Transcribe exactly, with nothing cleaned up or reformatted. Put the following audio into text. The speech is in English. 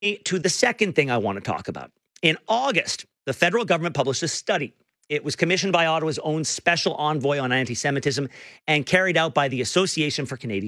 to the second thing I want to talk about. In August, the federal government published a study. It was commissioned by Ottawa's own special envoy on anti-Semitism and carried out by the Association for Canadian